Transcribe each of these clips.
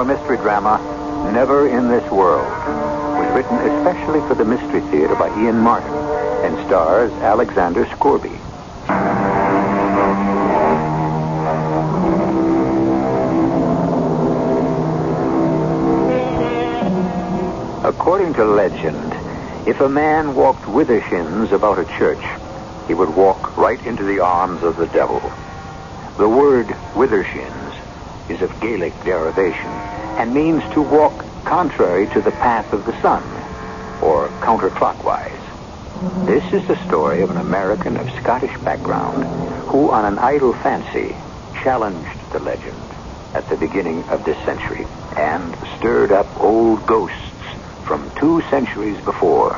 half-hour mystery drama, Never in This World, was written especially for the Mystery Theater by Ian Martin and stars Alexander Scorby. According to legend, if a man walked withershins about a church, he would walk right into the arms of the devil. The word withershins is of Gaelic derivation and means to walk contrary to the path of the sun, or counterclockwise. This is the story of an American of Scottish background who, on an idle fancy, challenged the legend at the beginning of this century and stirred up old ghosts from 2 centuries before.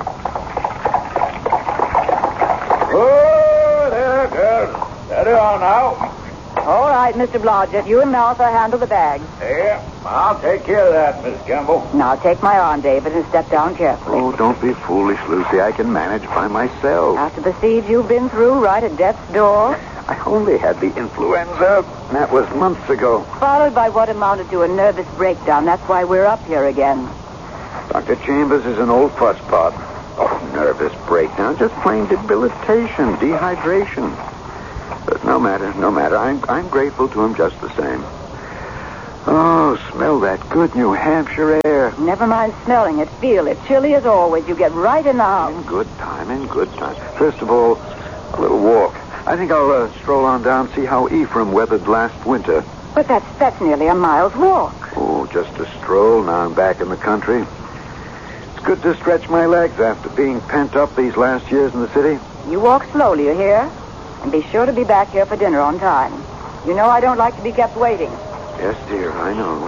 Oh, there, girl. Steady on now. All right, Mr. Blodgett. You and Martha handle the bag. Yeah, I'll take care of that, Miss Campbell. Now take my arm, David, and step down carefully. Oh, don't be foolish, Lucy. I can manage by myself. After the siege you've been through, right at death's door, I only had the influenza. That was months ago. followed by what amounted to a nervous breakdown. That's why we're up here again. Dr. Chambers is an old fusspot. Oh, nervous breakdown. Just plain debilitation, dehydration. But no matter. I'm grateful to him just the same. Oh, smell that good New Hampshire air. Never mind smelling it. Feel it. Chilly as always. You get right in the house. In good time. First of all, a little walk. I think I'll stroll on down, see how Ephraim weathered last winter. But that's nearly a mile's walk. Oh, just a stroll. Now I'm back in the country. It's good to stretch my legs after being pent up these last years in the city. You walk slowly, you hear? And be sure to be back here for dinner on time. You know I don't like to be kept waiting. Yes, dear, I know.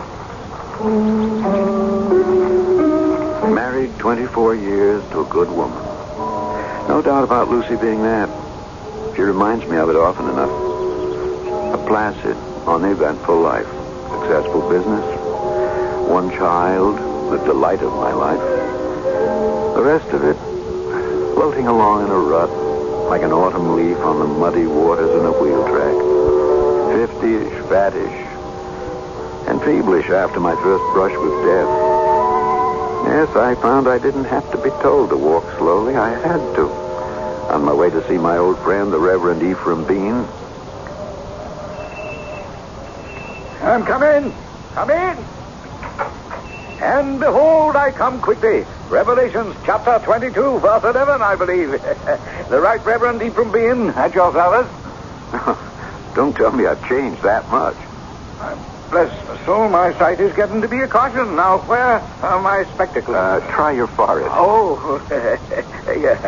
Married 24 years to a good woman. No doubt about Lucy being that. She reminds me of it often enough. A placid, uneventful life. Successful business. 1 child, the delight of my life. The rest of it, floating along in a rut, like an autumn leaf on the muddy waters in a wheel track. 50-ish, fattish, and feeblish after my first brush with death. Yes, I found I didn't have to be told to walk slowly. I had to. On my way to see my old friend, the Reverend Ephraim Bean. Come in. And behold, I come quickly. Revelations chapter 22, verse 11, I believe. The Right Reverend Ephraim Bean at your service. Don't tell me I've changed that much. Bless my soul, my sight is getting to be a caution. Now, where are my spectacles? Try your forehead. Oh, yeah.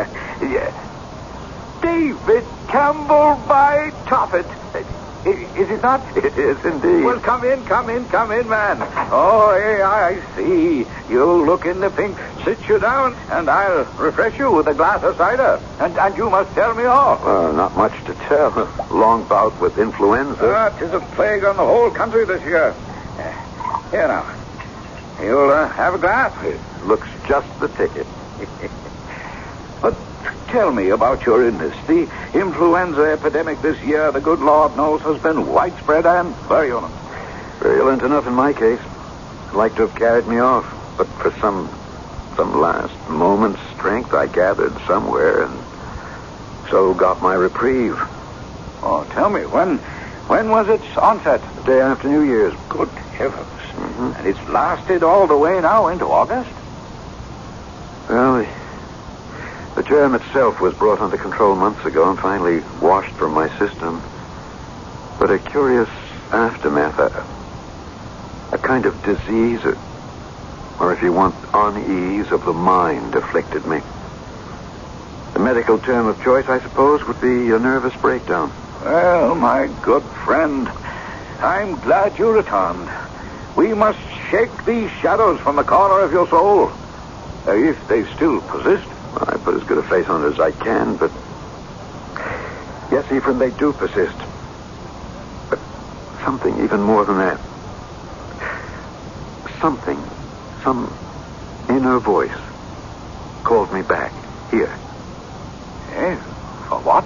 David Campbell by Toffet. Is it not? It is indeed. Well, come in, man. Oh, hey, I see. You look in the pink. Sit you down, and I'll refresh you with a glass of cider. And you must tell me all. Not much to tell. Long bout with influenza. 'Tis a plague on the whole country this year. Here now. You'll have a glass? It looks just the ticket. But tell me about your illness. The influenza epidemic this year, the good Lord knows, has been widespread and virulent. Virulent enough in my case. Like to have carried me off. But for some last moment's strength I gathered somewhere and so got my reprieve. Oh, tell me, when was its onset? The day after New Year's. Good heavens. Mm-hmm. And it's lasted all the way now into August? Well, the germ itself was brought under control months ago and finally washed from my system. But a curious aftermath, a kind of disease, or if you want, unease of the mind afflicted me. The medical term of choice, I suppose, would be a nervous breakdown. Well, my good friend, I'm glad you returned. We must shake these shadows from the corner of your soul, if they still persist. I put as good a face on it as I can, but... Yes, Ephraim, they do persist. But something even more than that. Something, some inner voice called me back, here. Eh? For what?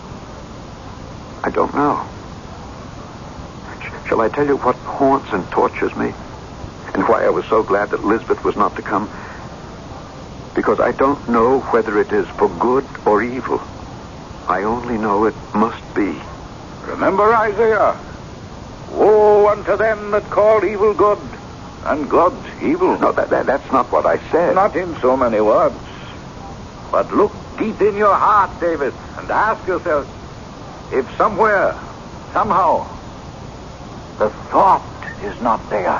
I don't know. Shall I tell you what haunts and tortures me? And why I was so glad that Lisbeth was not to come. Because I don't know whether it is for good or evil. I only know it must be. Remember Isaiah. Woe unto them that call evil good, and good evil. No, that's not what I said. Not in so many words. But look deep in your heart, David, and ask yourself if somewhere, somehow, the thought is not there.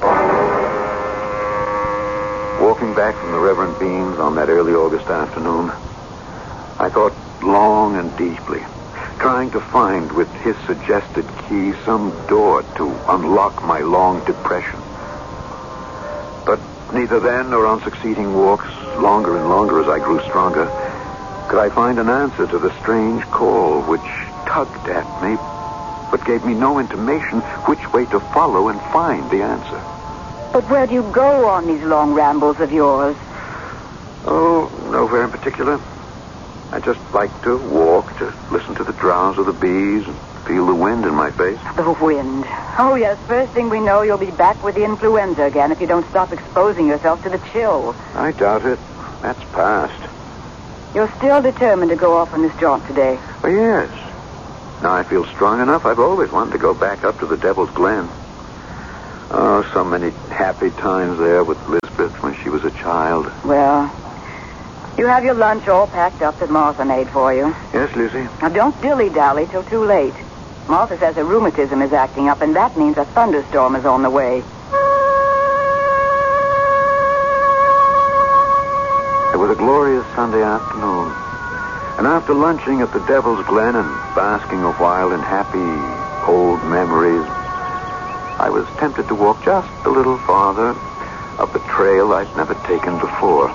Walking back from the Reverend Bean's on that early August afternoon, I thought long and deeply, trying to find with his suggested key some door to unlock my long depression. But neither then nor on succeeding walks, longer and longer as I grew stronger, could I find an answer to the strange call which tugged at me, but gave me no intimation which way to follow and find the answer. But where do you go on these long rambles of yours? Oh, nowhere in particular. I just like to walk, to listen to the drowse of the bees, and feel the wind in my face. The wind. Oh, yes, first thing we know, you'll be back with the influenza again if you don't stop exposing yourself to the chill. I doubt it. That's past. You're still determined to go off on this jaunt today? Oh, yes. Now I feel strong enough. I've always wanted to go back up to the Devil's Glen. Oh, so many happy times there with Lisbeth when she was a child. Well, you have your lunch all packed up that Martha made for you. Yes, Lucy? Now, don't dilly-dally till too late. Martha says her rheumatism is acting up, and that means a thunderstorm is on the way. It was a glorious Sunday afternoon. And after lunching at the Devil's Glen and basking a while in happy old memories, I was tempted to walk just a little farther up a trail I'd never taken before.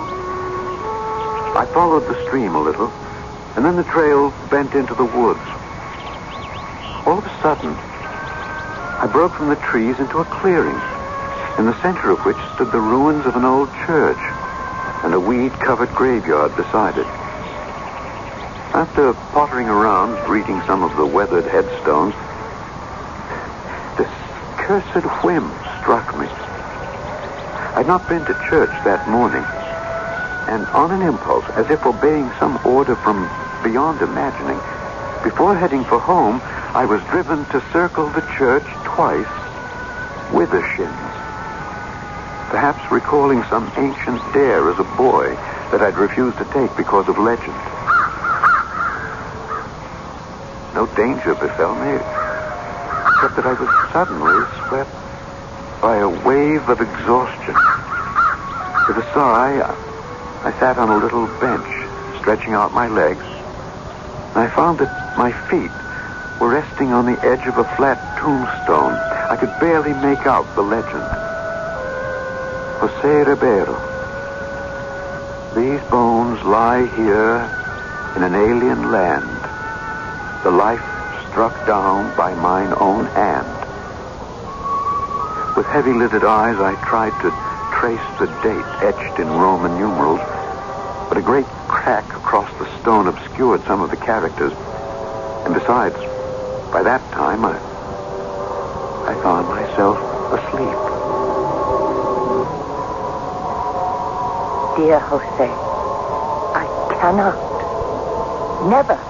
I followed the stream a little, and then the trail bent into the woods. All of a sudden, I broke from the trees into a clearing, in the center of which stood the ruins of an old church and a weed-covered graveyard beside it. After pottering around, reading some of the weathered headstones, this cursed whim struck me. I'd not been to church that morning, and on an impulse, as if obeying some order from beyond imagining, before heading for home, I was driven to circle the church twice with a shins. Perhaps recalling some ancient dare as a boy that I'd refused to take because of legend. No danger befell me, except that I was suddenly swept by a wave of exhaustion. With a sigh, I sat on a little bench, stretching out my legs, and I found that my feet were resting on the edge of a flat tombstone. I could barely make out the legend. Jose Ribeiro. These bones lie here in an alien land, the life struck down by mine own hand. With heavy-lidded eyes, I tried to trace the date etched in Roman numerals, but a great crack across the stone obscured some of the characters. And besides, by that time, I found myself asleep. Dear Jose, I cannot. Never.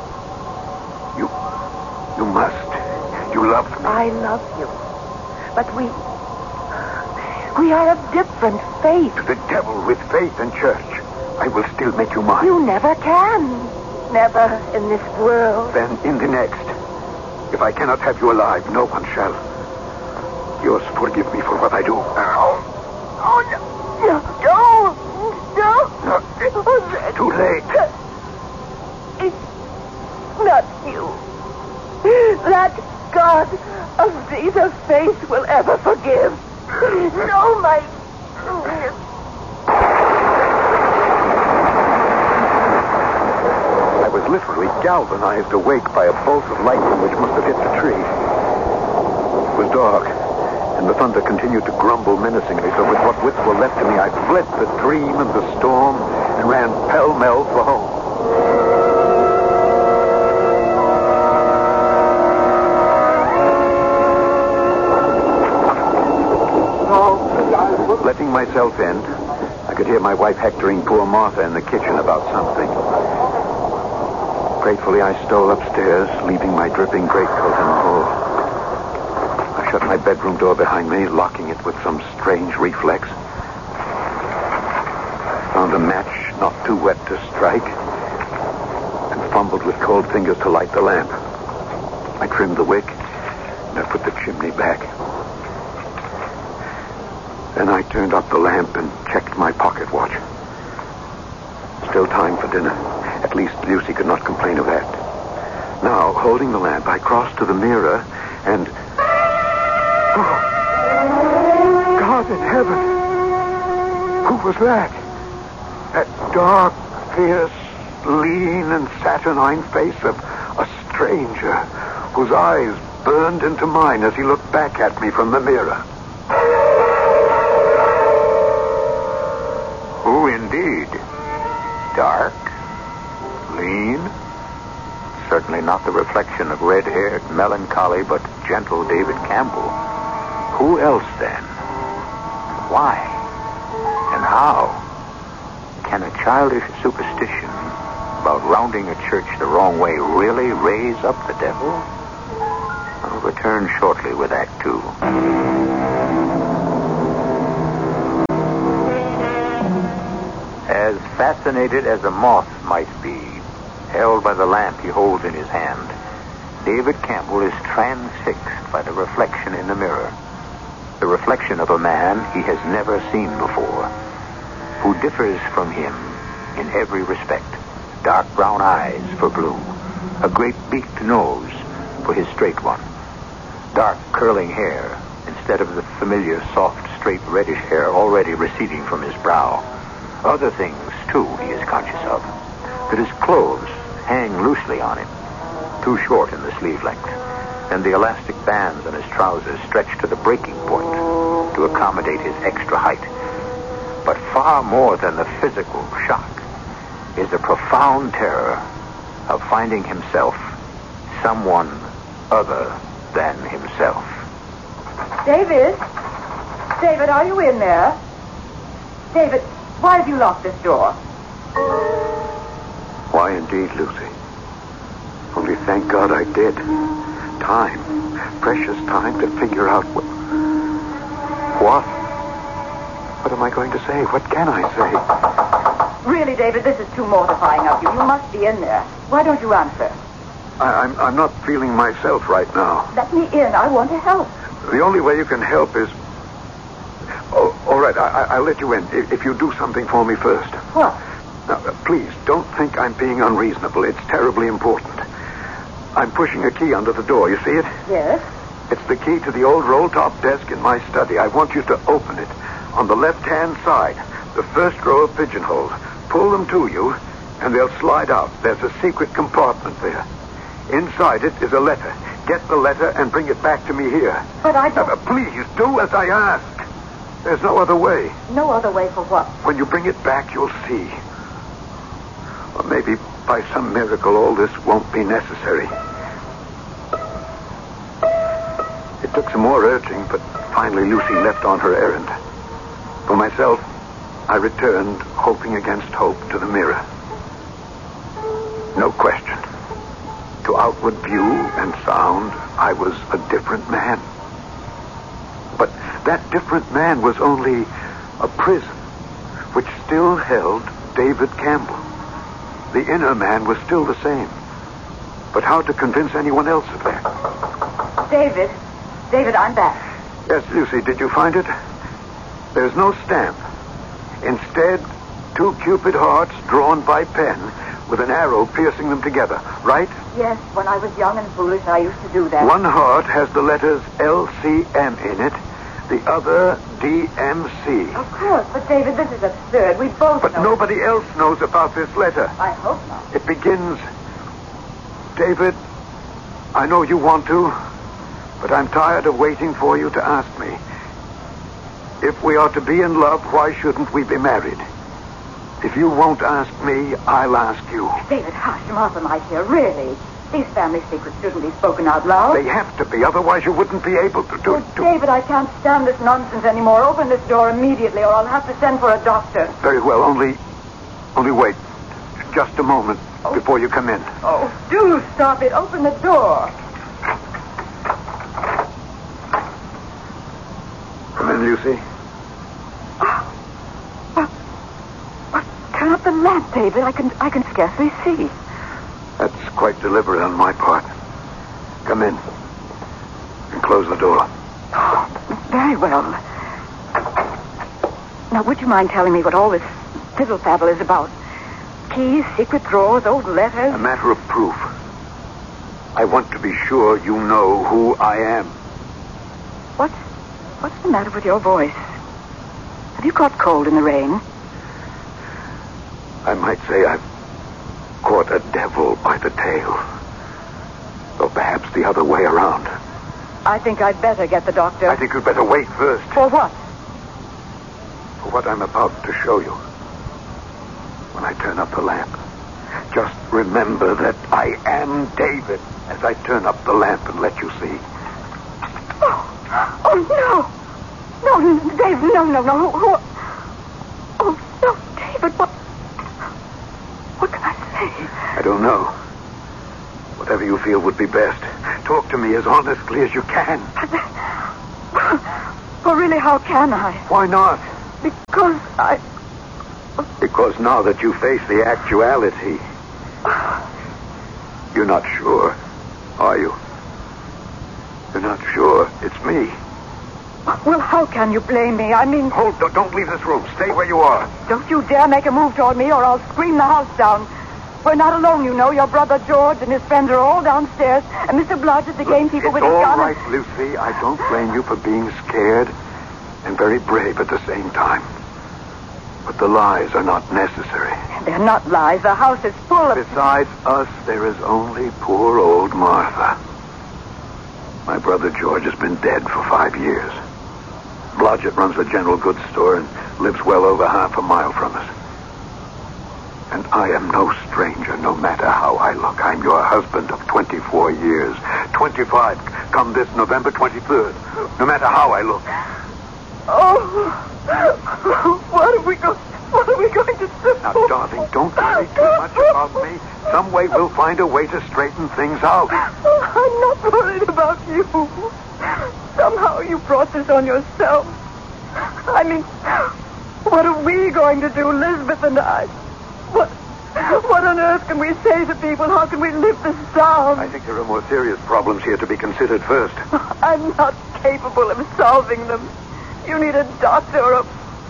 You must. You love me. I love you. But we are of different faith. To the devil with faith and church. I will still make you mine. You never can. Never in this world. Then in the next. If I cannot have you alive, no one shall. Yours, forgive me for what I do. Oh, no. Too late. It's not you. That God of Jesus' face will ever forgive. No, my... I was literally galvanized awake by a bolt of lightning which must have hit the tree. It was dark, and the thunder continued to grumble menacingly, so with what wits were left to me, I fled the dream and the storm and ran pell-mell for home. Letting myself in, I could hear my wife hectoring poor Martha in the kitchen about something. Gratefully, I stole upstairs, leaving my dripping greatcoat in the hall. I shut my bedroom door behind me, locking it with some strange reflex. Found a match not too wet to strike, and fumbled with cold fingers to light the lamp. I trimmed the wick, and I put the chimney back. Then I turned up the lamp and checked my pocket watch. Still time for dinner. At least Lucy could not complain of that. Now, holding the lamp, I crossed to the mirror and... Oh, God in heaven! Who was that? That dark, fierce, lean, and saturnine face of a stranger whose eyes burned into mine as he looked back at me from the mirror. Who indeed? Dark? Lean? Certainly not the reflection of red-haired, melancholy, but gentle David Campbell. Who else, then? Why? And how? Can a childish superstition about rounding a church the wrong way really raise up the devil? I'll return shortly with Act 2. As fascinated as a moth might be, held by the lamp he holds in his hand, David Campbell is transfixed by the reflection in the mirror. The reflection of a man he has never seen before, who differs from him in every respect. Dark brown eyes for Blue, a great beaked nose for his straight one, dark curling hair instead of the familiar soft, straight reddish hair already receding from his brow. Other things, too, he is conscious of. That his clothes hang loosely on him, too short in the sleeve length, and the elastic bands on his trousers stretch to the breaking point to accommodate his extra height. But far more than the physical shock is the profound terror of finding himself someone other than himself. David? David, are you in there? David, why have you locked this door? Why indeed, Lucy? Only thank God I did. Time. Precious time to figure out what... What am I going to say? What can I say? Really, David, this is too mortifying of you. You must be in there. Why don't you answer? I'm not feeling myself right now. Let me in. I want to help. The only way you can help is... Oh, all right, I'll let you in if you do something for me first. What? Now, please, don't think I'm being unreasonable. It's terribly important. I'm pushing a key under the door. You see it? Yes. It's the key to the old roll-top desk in my study. I want you to open it. On the left-hand side, the first row of pigeonholes. Pull them to you, and they'll slide out. There's a secret compartment there. Inside it is a letter. Get the letter and bring it back to me here. But I don't... Please, do as I ask. There's no other way. No other way for what? When you bring it back, you'll see. Or maybe by some miracle all this won't be necessary. It took some more urging, but finally Lucy left on her errand. For myself, I returned, hoping against hope, to the mirror. No question. To outward view and sound, I was a different man. But that different man was only a prison, which still held David Campbell. The inner man was still the same. But how to convince anyone else of that? David, I'm back. Yes, Lucy, did you find it? There's no stamp. Instead, 2 Cupid hearts drawn by pen with an arrow piercing them together, right? Yes, when I was young and foolish, I used to do that. One heart has the letters LCM in it, the other DMC. Of course, but David, this is absurd. We both But know. nobody else knows about this letter. I hope not. It begins, David, I know you want to, but I'm tired of waiting for you to ask me. If we are to be in love, why shouldn't we be married? If you won't ask me, I'll ask you. David, hush. Martha might hear. Really. These family secrets shouldn't be spoken out loud. They have to be, otherwise you wouldn't be able to do... David, I can't stand this nonsense anymore. Open this door immediately, or I'll have to send for a doctor. Very well, only wait. Just a moment before you come in. Oh, do stop it. Open the door. Come in, Lucy. Turn up the lamp, David. I can scarcely see. That's quite deliberate on my part. Come in. And close the door. Very well. Now, would you mind telling me what all this fiddle-faddle is about? Keys, secret drawers, old letters? A matter of proof. I want to be sure you know who I am. What's the matter with your voice? Have you caught cold in the rain? I might say I've caught a devil by the tail. Or perhaps the other way around. I think I'd better get the doctor. I think you'd better wait first. For what? For what I'm about to show you. When I turn up the lamp, just remember that I am David as I turn up the lamp and let you see. Oh, no. No, Dave, no. Who? Oh, no, David, what can I say? I don't know. Whatever you feel would be best. Talk to me as honestly as you can. Well, really, how can I? Why not? Because now that you face the actuality, you're not sure, are you? You're not sure it's me. Well, how can you blame me? I mean... Don't leave this room. Stay where you are. Don't you dare make a move toward me or I'll scream the house down. We're not alone, you know. Your brother George and his friends are all downstairs. And Mr. Blodgett, the gamekeeper with his gun... It's all right, Lucy. I don't blame you for being scared and very brave at the same time. But the lies are not necessary. They're not lies. The house is full of... Besides us, there is only poor old Martha. My brother George has been dead for 5 years. Blodgett runs the general goods store and lives well over half a mile from us. And I am no stranger, no matter how I look. I'm your husband of 24 years. 25, come this November 23rd. No matter how I look. Oh, what are we going to do? Now, darling, don't worry too much about me. Some way we'll find a way to straighten things out. I'm not worried about you. Somehow you brought this on yourself. I mean, what are we going to do, Elizabeth and I? What on earth can we say to people? How can we live this down? I think there are more serious problems here to be considered first. I'm not capable of solving them. You need a doctor or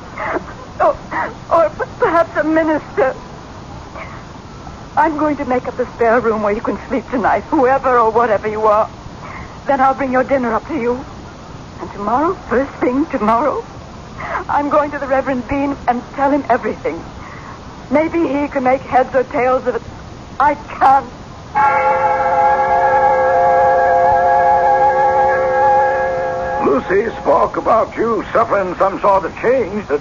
perhaps a minister. I'm going to make up a spare room where you can sleep tonight, whoever or whatever you are. Then I'll bring your dinner up to you. And tomorrow, first thing tomorrow, I'm going to the Reverend Bean and tell him everything. Maybe he can make heads or tails of it. I can't. Lucy spoke about you suffering some sort of change that...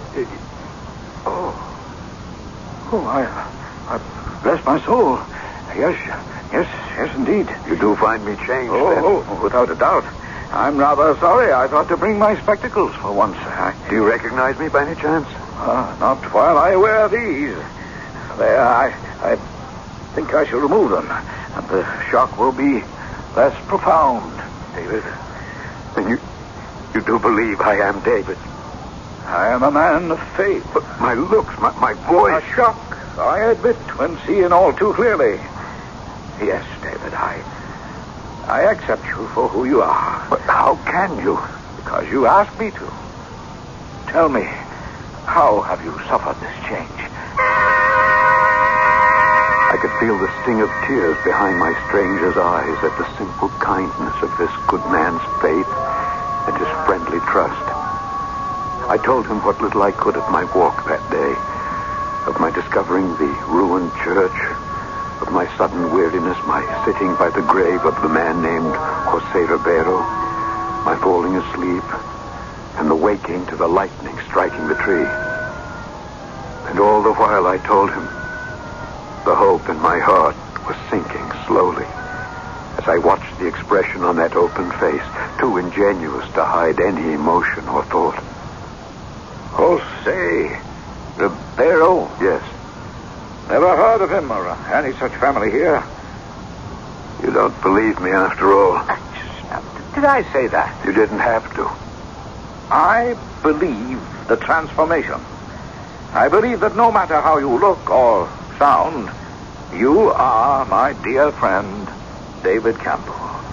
I bless my soul. Yes, indeed. You do find me changed, then? Oh, without a doubt. I'm rather sorry. I thought to bring my spectacles for once. Do you recognize me by any chance? Not while I wear these. There, I think I shall remove them, and the shock will be less profound, David. Then you do believe I am David? I am a man of faith. But my looks, my voice... A shock, I admit, when seeing all too clearly. Yes, David, I accept you for who you are. But how can you? Because you asked me to. Tell me, how have you suffered this change? I could feel the sting of tears behind my stranger's eyes at the simple kindness of this good man's faith and his friendly trust. I told him what little I could of my walk that day, of my discovering the ruined church, of my sudden weariness, my sitting by the grave of the man named Jose Ribeiro, my falling asleep, and the waking to the lightning striking the tree. And all the while I told him the hope in my heart was sinking slowly as I watched the expression on that open face, too ingenuous to hide any emotion or thought. Jose Ribeiro? Yes. Never heard of him or any such family here. You don't believe me after all. Did I say that? You didn't have to. I believe the transformation. I believe that no matter how you look or sound, you are my dear friend, David Campbell.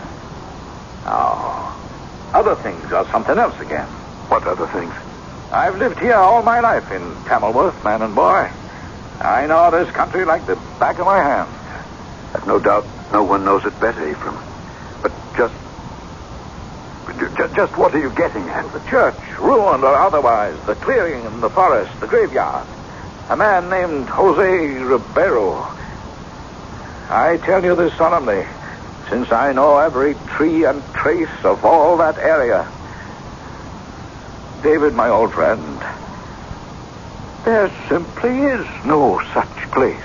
Now, other things are something else again. What other things? I've lived here all my life in Tamilworth, man and boy. I know this country like the back of my hand. I've no doubt no one knows it better, Ephraim. But just what are you getting at? The church, ruined or otherwise, the clearing in the forest, the graveyard. A man named Jose Ribeiro. I tell you this solemnly, since I know every tree and trace of all that area. David, my old friend, there simply is no such place.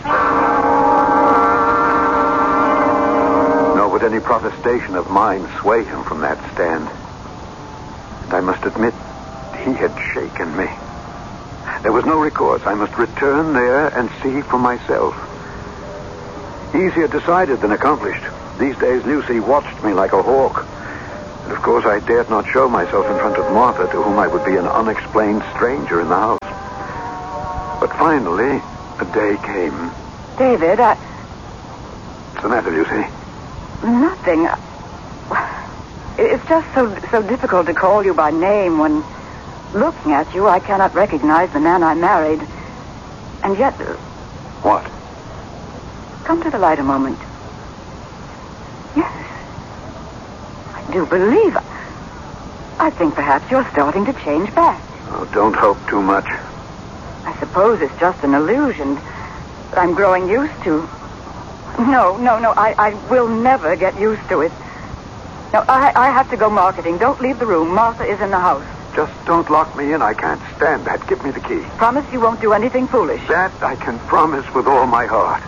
Nor would any protestation of mine sway him from that stand. And I must admit, he had shaken me. There was no recourse. I must return there and see for myself. Easier decided than accomplished. These days, Lucy watched me like a hawk. And of course, I dared not show myself in front of Martha, to whom I would be an unexplained stranger in the house. But finally, a day came. David, What's the matter, Lucy? Nothing. It's just so difficult to call you by name when, looking at you, I cannot recognize the man I married. And yet... What? Come to the light a moment. Yes. I do believe... I think perhaps you're starting to change back. Oh, don't hope too much. I suppose it's just an illusion that I'm growing used to. No, I will never get used to it. No, I have to go marketing. Don't leave the room. Martha is in the house. Just don't lock me in. I can't stand that. Give me the key. Promise you won't do anything foolish. That I can promise with all my heart.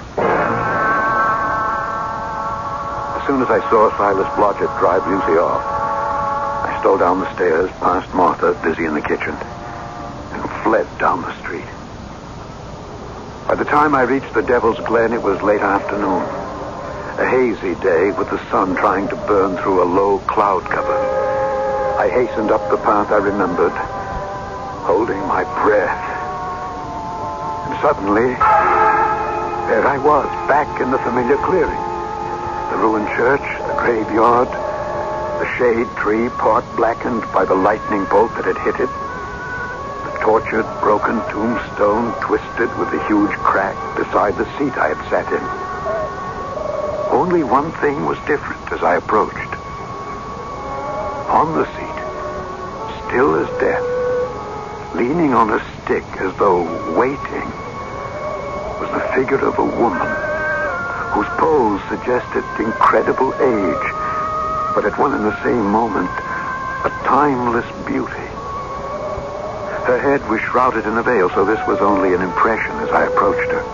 As soon as I saw Silas Blodgett drive Lucy off, I stole down the stairs, past Martha, busy in the kitchen, and fled down the street. By the time I reached the Devil's Glen, it was late afternoon. A hazy day with the sun trying to burn through a low cloud cover. I hastened up the path I remembered, holding my breath. And suddenly, there I was, back in the familiar clearing. The ruined church, the graveyard, the shade tree, part blackened by the lightning bolt that had hit it. The tortured, broken tombstone twisted with a huge crack beside the seat I had sat in. Only one thing was different as I approached. On the seat, still as death, leaning on a stick as though waiting, was the figure of a woman whose pose suggested incredible age, but at one and the same moment, a timeless beauty. Her head was shrouded in a veil, so this was only an impression as I approached her.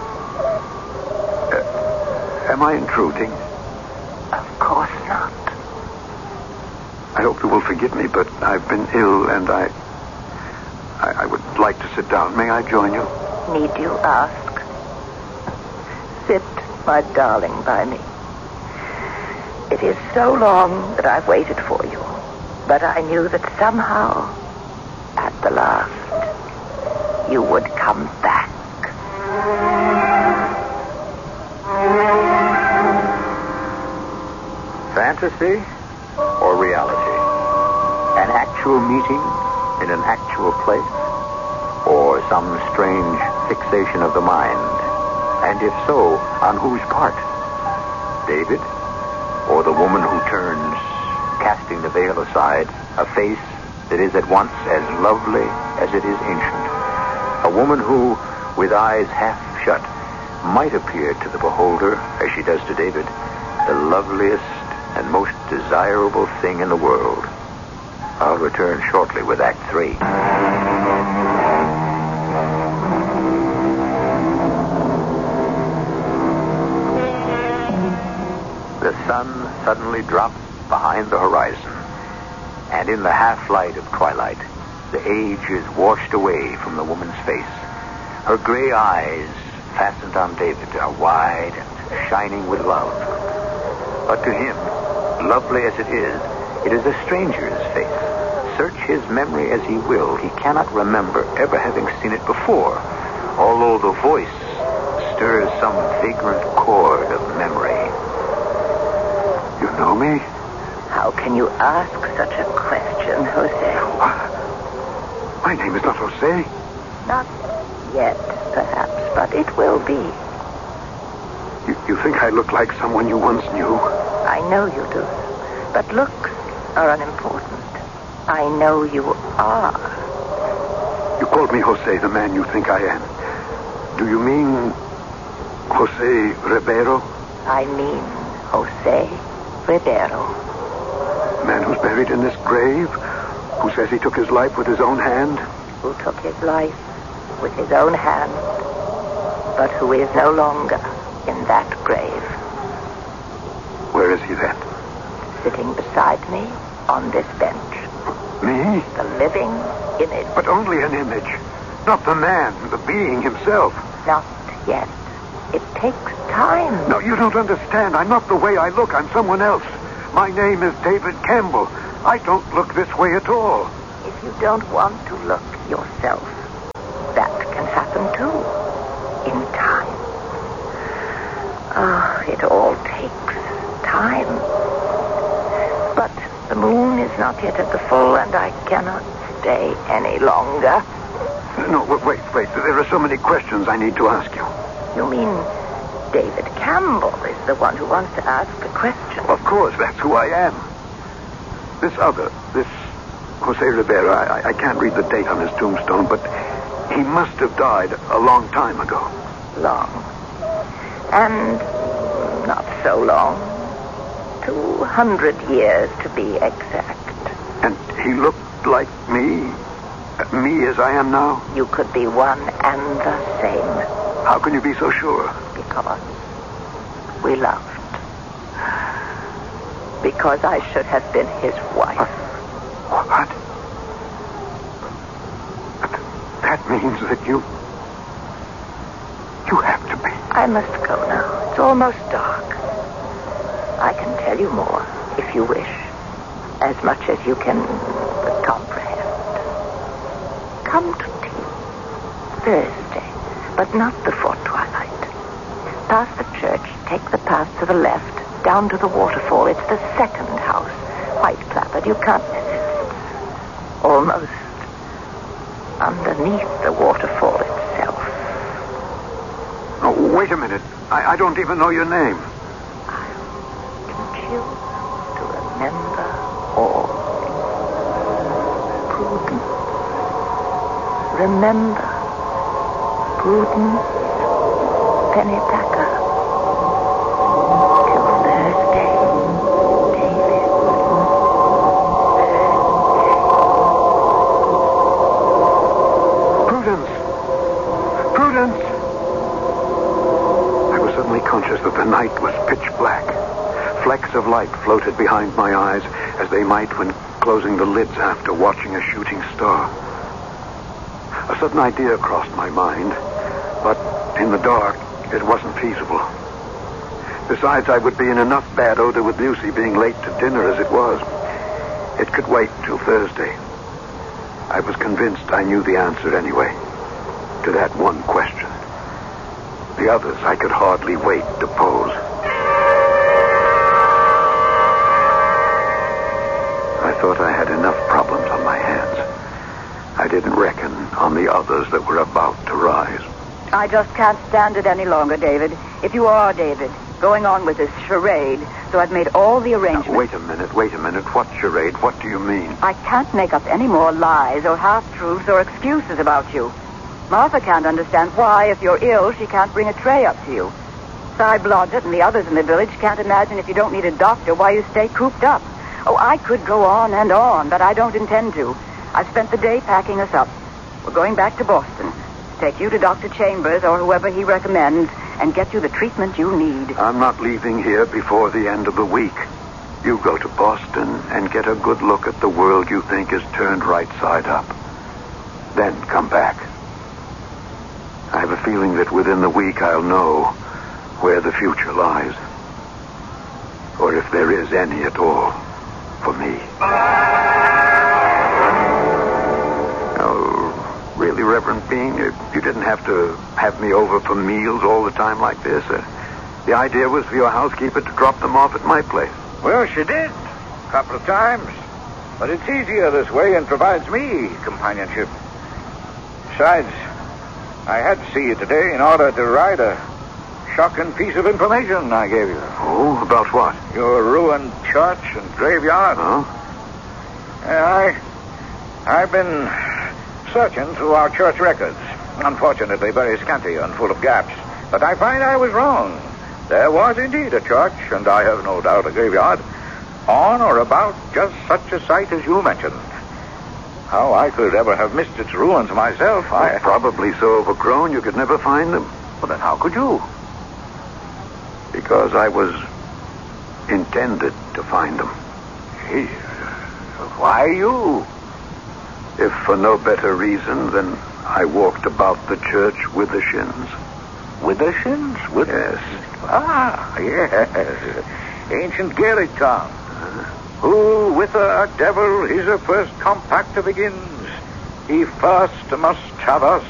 Am I intruding? Of course not. I hope you will forgive me, but I've been ill, and I would like to sit down. May I join you? Need you ask? Sit, my darling, by me. It is so long that I've waited for you, but I knew that somehow, at the last, you would come back. Fantasy or reality? An actual meeting in an actual place? Or some strange fixation of the mind? And if so, on whose part? David? Or the woman who turns, casting the veil aside, a face that is at once as lovely as it is ancient? A woman who, with eyes half shut, might appear to the beholder, as she does to David, the loveliest and most desirable thing in the world. I'll return shortly with Act 3. The sun suddenly drops behind the horizon, and in the half-light of twilight, the age is washed away from the woman's face. Her gray eyes, fastened on David, are wide and shining with love. But to him, lovely as it is a stranger's face. Search his memory as he will, he cannot remember ever having seen it before, although the voice stirs some vagrant chord of memory. You know me? How can you ask such a question, Jose? My name is not Jose. Not yet, perhaps, but it will be. You think I look like someone you once knew? I know you do, but looks are unimportant. I know you are. You called me Jose, the man you think I am. Do you mean Jose Ribeiro? I mean Jose Ribeiro. The man who's buried in this grave? Who says he took his life with his own hand? Who took his life with his own hand, but who is no longer in that grave. Where is he then? Sitting beside me on this bench. Me? The living image. But only an image. Not the man, the being himself. Not yet. It takes time. No, you don't understand. I'm not the way I look. I'm someone else. My name is David Campbell. I don't look this way at all. If you don't want to look yourself, that can happen too. In time. It all takes time. But the moon is not yet at the full, and I cannot stay any longer. No, wait. There are so many questions I need to ask you. You mean David Campbell is the one who wants to ask the question? Of course, that's who I am. This Jose Ribeiro, I can't read the date on his tombstone, but he must have died a long time ago. Long. And not so long. 200 years to be exact. And he looked like me? Me as I am now? You could be one and the same. How can you be so sure? Because we loved. Because I should have been his wife. What? That means that you have to be. I must go now. It's almost dark. I can tell you more, if you wish. As much as you can comprehend. Come to tea. Thursday, but not before twilight. Past the church, take the path to the left, down to the waterfall. It's the second house. White placard. You can't miss it. Almost underneath the waterfall itself. Oh, wait a minute. I don't even know your name. I'll teach you to remember all. Prudence. Remember. Prudence. Pennypacker. Till Thursday, David. Prudence! I was suddenly conscious that the night was pitch black. Flecks of light floated behind my eyes as they might when closing the lids after watching a shooting star. A sudden idea crossed my mind, but in the dark, it wasn't feasible. Besides, I would be in enough bad odor with Lucy being late to dinner as it was. It could wait till Thursday. I was convinced I knew the answer anyway, to that one question. The others I could hardly wait to pose. I thought I had enough problems on my hands. I didn't reckon on the others that were about to rise. I just can't stand it any longer, David. If you are David, going on with this charade, so I've made all the arrangements. Now, wait a minute. What charade? What do you mean? I can't make up any more lies or half-truths or excuses about you. Martha can't understand why, if you're ill, she can't bring a tray up to you. Cy Blodgett and the others in the village can't imagine if you don't need a doctor why you stay cooped up. Oh, I could go on and on, but I don't intend to. I've spent the day packing us up. We're going back to Boston. Take you to Dr. Chambers or whoever he recommends, and get you the treatment you need. I'm not leaving here before the end of the week. You go to Boston and get a good look at the world you think is turned right side up. Then come back. I have a feeling that within the week I'll know where the future lies. Or if there is any at all for me. Oh, really, Reverend Bean? You didn't have to have me over for meals all the time like this? The idea was for your housekeeper to drop them off at my place. Well, she did. A couple of times. But it's easier this way and provides me companionship. Besides, I had to see you today in order to write a shocking piece of information I gave you. Oh, about what? Your ruined church and graveyard. Oh? I've been searching through our church records. Unfortunately, very scanty and full of gaps. But I find I was wrong. There was indeed a church, and I have no doubt a graveyard, on or about just such a site as you mentioned. How I could ever have missed its ruins myself, Well, probably so overgrown you could never find them. Well, then how could you? Because I was intended to find them. Gee, why you? If for no better reason than I walked about the church with the shins. Withershins? Yes. Ah, yes. Ancient Gaelic tongue. Who with a devil is a first compactor begins. He first must have us